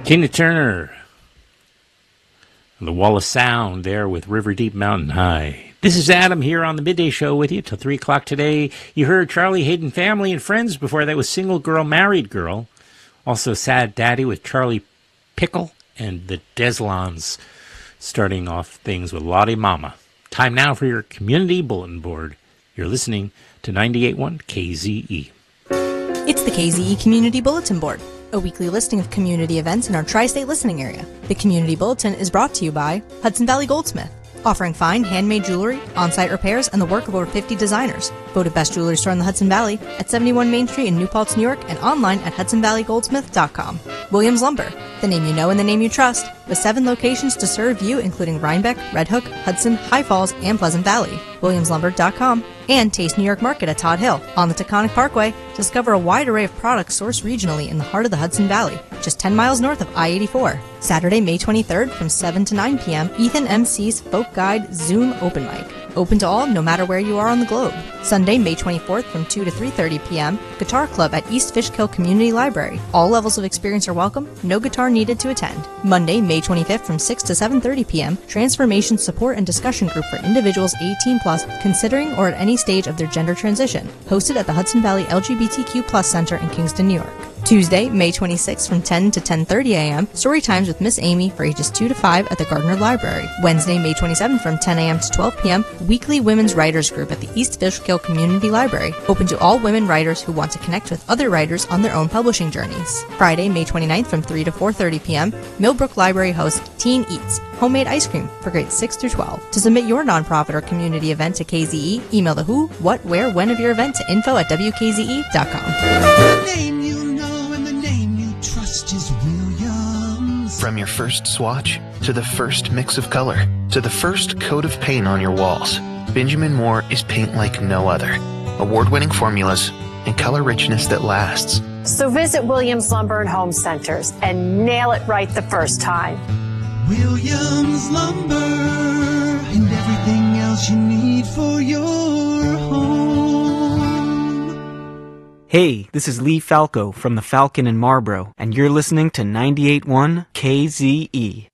Tina Turner, the Wall of Sound there with River Deep Mountain High. This is Adam here on the Midday Show with you till 3 o'clock today. You heard Charlie Hayden Family and Friends. Before that was Single Girl, Married Girl. Also Sad Daddy with Charlie Pickle and the Deslons, starting off things with Lottie Mama. Time now for your community bulletin board. You're listening to 98.1 KZE. It's the KZE Community Bulletin Board, a weekly listing of community events in our tri-state listening area. The Community Bulletin is brought to you by Hudson Valley Goldsmith, offering fine handmade jewelry, on-site repairs, and the work of over 50 designers. Voted best jewelry store in the Hudson Valley at 71 Main Street in New Paltz, New York, and online at hudsonvalleygoldsmith.com. Williams Lumber, the name you know and the name you trust, with 7 locations to serve you, including Rhinebeck, Red Hook, Hudson, High Falls, and Pleasant Valley. WilliamsLumber.com. And Taste New York Market at Todd Hill. On the Taconic Parkway, discover a wide array of products sourced regionally in the heart of the Hudson Valley, just 10 miles north of I-84. Saturday, May 23rd from 7 to 9 p.m., Ethan MC's Folk Guide Zoom Open Mic. Open to all, no matter where you are on the globe. Sunday, May 24th from 2 to 3:30 p.m., Guitar Club at East Fishkill Community Library. All levels of experience are welcome, no guitar needed to attend. Monday, May 25th from 6 to 7:30 p.m., Transformation Support and Discussion Group for individuals 18 plus considering or at any stage of their gender transition, hosted at the Hudson Valley LGBTQ Plus Center in Kingston, New York. Tuesday, May 26th from 10 to 10:30 a.m., Story Times with Miss Amy for ages 2 to 5 at the Gardner Library. Wednesday, May 27th from 10 a.m. to 12 p.m., Weekly Women's Writers Group at the East Fishkill Community Library, open to all women writers who want to connect with other writers on their own publishing journeys. Friday, May 29th from 3 to 4:30 p.m., Millbrook Library hosts Teen Eats, homemade ice cream for grades 6 through 12. To submit your nonprofit or community event to KZE, email the who, what, where, when of your event to info@wkze.com. Name you know and the name you trust is Williams. From your first swatch, to the first mix of color, to the first coat of paint on your walls, Benjamin Moore is paint like no other. Award-winning formulas and color richness that lasts. So visit Williams Lumber and Home Centers and nail it right the first time. Williams Lumber and everything else you need for your home. Hey, this is Lee Falco from the Falcon in Marlboro, and you're listening to 98.1 KZE.